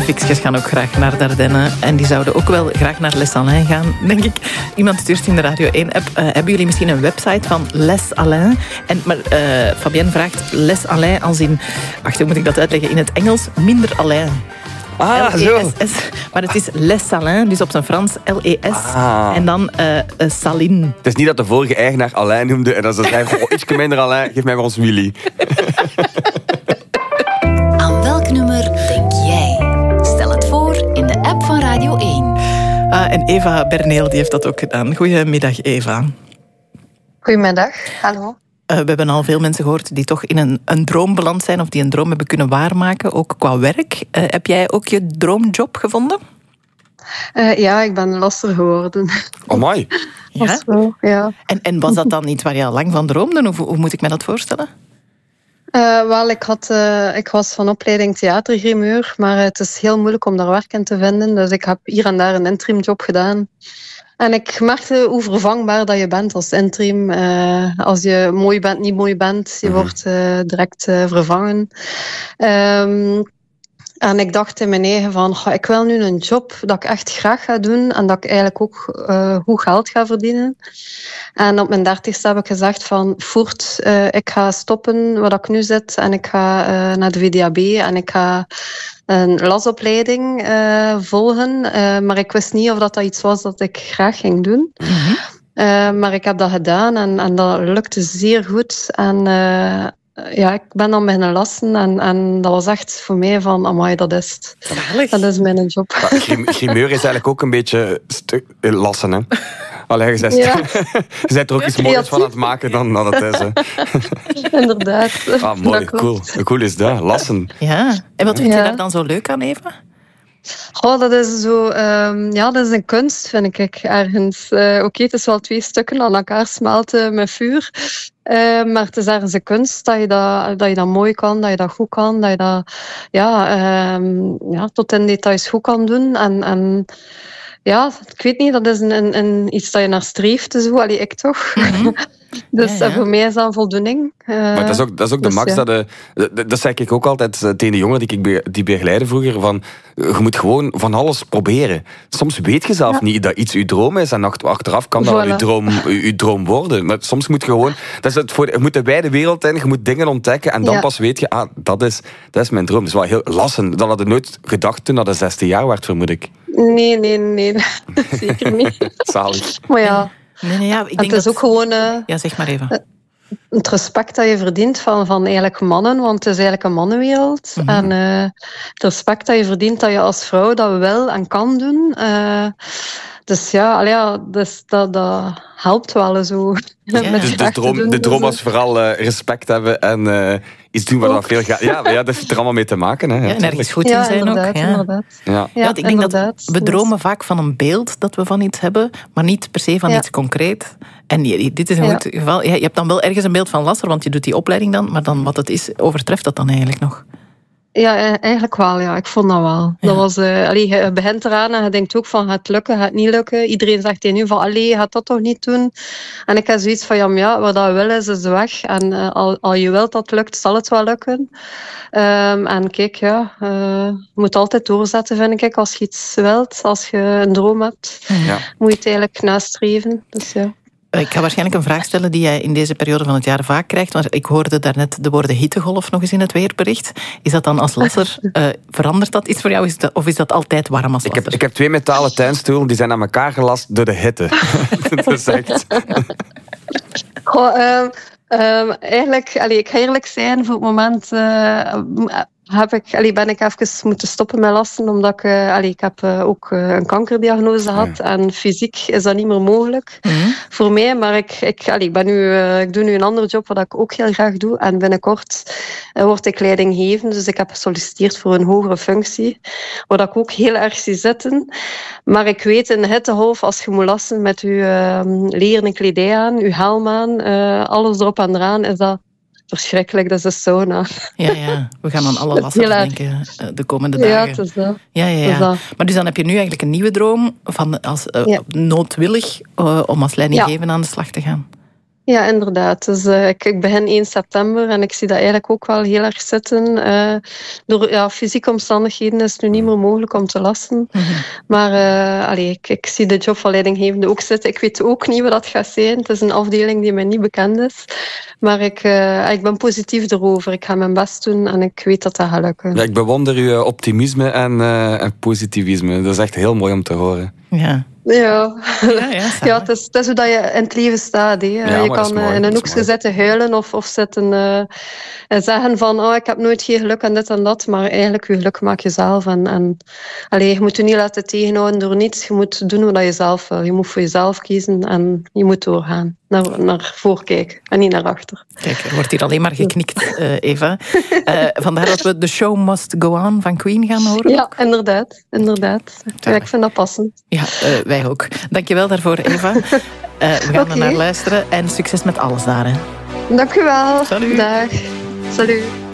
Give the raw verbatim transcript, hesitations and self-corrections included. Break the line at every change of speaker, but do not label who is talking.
Fikskes gaan ook graag naar Dardenne. En die zouden ook wel graag naar Les Alain gaan, denk ik. Iemand stuurt in de Radio één-app. Uh, hebben jullie misschien een website van Les Alain? En, maar uh, Fabienne vraagt Les Alain als in... Wacht, hoe moet ik dat uitleggen? In het Engels minder Alain.
Ah,
L E S S, zo. Maar het is Les Alain, dus op zijn Frans L E S. Ah. En dan uh, uh, Saline.
Het is niet dat de vorige eigenaar Alain noemde en dat ze zei, oh, ietsje minder Alain, geef mij maar ons Willy.
Aan welk nummer denk jij? Stel het voor in de app van Radio één.
Ah, en Eva Berneel die heeft dat ook gedaan. Goedemiddag, Eva.
Goedemiddag, hallo.
Uh, we hebben al veel mensen gehoord die toch in een, een droom beland zijn of die een droom hebben kunnen waarmaken, ook qua werk. Uh, heb jij ook je droomjob gevonden?
Uh, ja, ik ben lasser geworden.
Amai.
Ja?
Zo, ja.
En, en was dat dan iets waar je al lang van droomde? Hoe, hoe moet ik me dat voorstellen?
Uh, wel, ik, had, uh, ik was van opleiding theatergrimeur, maar het is heel moeilijk om daar werk in te vinden. Dus ik heb hier en daar een interimjob gedaan. En ik merkte hoe vervangbaar dat je bent als interim. Uh, als je mooi bent, niet mooi bent, je wordt uh, direct uh, vervangen. Um, en ik dacht in mijn eigen van, goh, ik wil nu een job dat ik echt graag ga doen en dat ik eigenlijk ook uh, goed geld ga verdienen. En op mijn dertigste heb ik gezegd van, voert, uh, ik ga stoppen waar ik nu zit en ik ga uh, naar de V D A B en ik ga een lasopleiding uh, volgen. Uh, maar ik wist niet of dat, dat iets was dat ik graag ging doen. Mm-hmm. Uh, maar ik heb dat gedaan en, en dat lukte zeer goed. En uh, ja, ik ben dan beginnen lassen en, en dat was echt voor mij van, amai, dat is het.
Zalig.
Dat is mijn job.
Ja, grimeur is eigenlijk ook een beetje stu- lassen, hè? Allee, je bent, ja. je bent er ook iets moois van aan het maken dan dat het is. Hè.
Inderdaad.
Ah, mooi, cool. Cool is dat, lassen.
Ja, en wat vind
ja.
je daar dan zo leuk aan, Eva?
Oh, dat is zo, um, ja, dat is een kunst, vind ik ergens. Uh, Oké, okay, het is wel twee stukken aan elkaar smelten met vuur. Uh, maar het is ergens een kunst dat je dat, dat je dat mooi kan, dat je dat goed kan, dat je dat ja, um, ja, tot in details goed kan doen. En, en ja, ik weet niet, dat is een, een, een, iets dat je naar streeft. Zo. Allee, ik toch. Mm-hmm. Dus ja, ja. voor mij is dat een voldoening. Uh,
maar dat is ook, dat is ook de dus, max. Ja. Dat, de, dat zeg ik ook altijd tegen de jongeren die ik be, die begeleiden vroeger. Van, je moet gewoon van alles proberen. Soms weet je zelf ja. niet dat iets je droom is. En achteraf kan dat voilà. wel je droom, je droom worden. Maar soms moet je gewoon... Dat is het voor, je moet de wijde wereld in, je moet dingen ontdekken. En dan ja. pas weet je, ah, dat is, dat is mijn droom. Dat is wel heel lassen. Dat had ik nooit gedacht toen dat je zestien jaar werd, vermoed ik.
Nee, nee, nee. Zeker niet.
Zalig.
Maar ja...
Nee, nee, ja, ik denk
het is
dat...
ook gewoon... Uh,
ja, zeg maar even.
Het respect dat je verdient van, van eigenlijk mannen, want het is eigenlijk een mannenwereld. Mm-hmm. En uh, het respect dat je verdient dat je als vrouw dat wil en kan doen. Uh, dus ja, allee, ja dus dat, dat helpt wel zo.
Ja. Dus de droom, de droom was vooral uh, respect hebben en uh, iets doen wat veel gaat. Ja, ja, dat heeft er allemaal mee te maken. Hè,
ja, en ergens goed in
ja,
zijn ook. Ja,
inderdaad.
Ja.
Ja, ja, ik denk inderdaad. dat we dromen vaak van een beeld dat we van iets hebben, maar niet per se van ja. iets concreet. En dit is een ja. goed geval. Ja, je hebt dan wel ergens een beeld van lasser, want je doet die opleiding dan, maar dan wat het is, overtreft dat dan eigenlijk nog?
Ja, eigenlijk wel. Ja. Ik vond dat wel. Ja. Dat was, uh, allee, je begint eraan en je denkt ook van, gaat het lukken, gaat het niet lukken? Iedereen zegt tegen nu van, allee, gaat dat toch niet doen? En ik heb zoiets van, ja, maar ja, wat dat wil is, is weg. En uh, al, al je wilt dat het lukt, zal het wel lukken. Um, en kijk, ja, uh, je moet altijd doorzetten, vind ik. Als je iets wilt, als je een droom hebt, ja. moet je het eigenlijk nastreven. Dus ja.
Ik ga waarschijnlijk een vraag stellen die jij in deze periode van het jaar vaak krijgt. Want ik hoorde daarnet de woorden hittegolf nog eens in het weerbericht. Is dat dan als lasser, uh, verandert dat iets voor jou? Is dat, of is dat altijd warm als lasser?
Ik heb, ik heb twee metalen tuinstoelen, die zijn aan elkaar gelast door de hitte. Dat is echt...
Goh, um, um, eigenlijk, allee, ik ga eerlijk zijn, voor het moment... Uh, Heb ik, allee, ben ik even moeten stoppen met lassen, omdat ik, uh, allee, ik heb uh, ook uh, een kankerdiagnose gehad. Ja. En fysiek is dat niet meer mogelijk mm-hmm. voor mij. Maar ik, ik, allee, ik, ben nu, uh, ik doe nu een andere job wat ik ook heel graag doe. En binnenkort uh, word ik leidinggevend. Dus ik heb gesolliciteerd voor een hogere functie. Waar ik ook heel erg zie zitten. Maar ik weet in de hittegolf, als je moet lassen met je uh, leren kledij aan, je helm aan, uh, alles erop en eraan, is dat verschrikkelijk, dat is een sauna.
Ja, ja. We gaan aan alle lasten denken de komende dagen.
Ja, het is dat.
Ja, ja, ja. Dat. Maar dus dan heb je nu eigenlijk een nieuwe droom van als uh, ja. noodwillig uh, om als leidinggevende ja. aan de slag te gaan.
Ja, inderdaad. Dus, uh, ik, ik begin één september en ik zie dat eigenlijk ook wel heel erg zitten. Uh, door ja, fysieke omstandigheden is het nu niet meer mogelijk om te lasten. Mm-hmm. Maar uh, allee, ik, ik zie de job van leidinggevende ook zitten. Ik weet ook niet wat dat gaat zijn. Het is een afdeling die mij niet bekend is. Maar ik, uh, ik ben positief erover. Ik ga mijn best doen en ik weet dat dat gaat lukken.
Ja, ik bewonder uw optimisme en, uh, en positivisme. Dat is echt heel mooi om te horen.
Ja.
Ja, ja, ja, ja het, is, het is hoe dat je in het leven staat. Hè. Ja, je kan mooi, in een hoekje zitten huilen of, of zitten uh, zeggen van oh, ik heb nooit geen geluk en dit en dat. Maar eigenlijk, je geluk maak je zelf. En, en, allee, je moet je niet laten tegenhouden door niets. Je moet doen wat je zelf wil. Je moet voor jezelf kiezen en je moet doorgaan. Naar, naar voor kijken en niet naar achter.
Kijk, er wordt hier alleen maar geknikt, uh, Eva. Uh, vandaar dat we The Show Must Go On van Queen gaan horen.
Ja, inderdaad. inderdaad. Ja, ik vind dat passend.
Ja, uh, wij ook. Dankjewel daarvoor, Eva. Uh, we gaan okay. er naar luisteren en succes met alles daar. Hè.
Dank u wel.
Salut.
Dag. Salut.